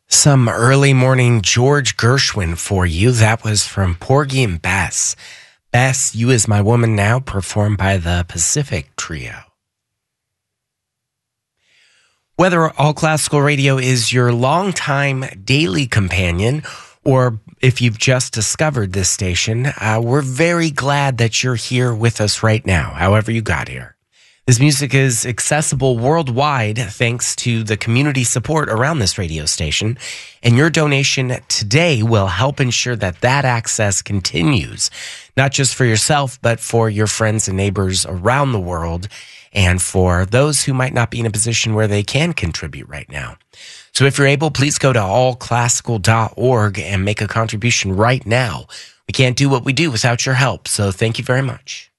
Some early morning George Gershwin for you. That was from Porgy and Bess. Bess, You Is My Woman Now, performed by the Pacific Trio. Whether All Classical Radio is your longtime daily companion, or if you've just discovered this station, we're very glad that you're here with us right now, however you got here. This music is accessible worldwide thanks to the community support around this radio station, and your donation today will help ensure that access continues, not just for yourself, but for your friends and neighbors around the world, and for those who might not be in a position where they can contribute right now. So if you're able, please go to allclassical.org and make a contribution right now. We can't do what we do without your help, so thank you very much.